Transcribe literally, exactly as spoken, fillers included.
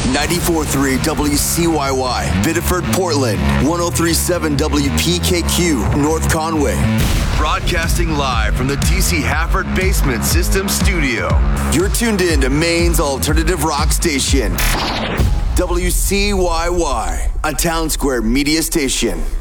ninety-four point three W C Y Y, Biddeford, Portland, one oh three point seven W P K Q, North Conway. Broadcasting live from the T C Hafford Basement System Studio. You're tuned in to Maine's alternative rock station, W C Y Y, a Town Square media station.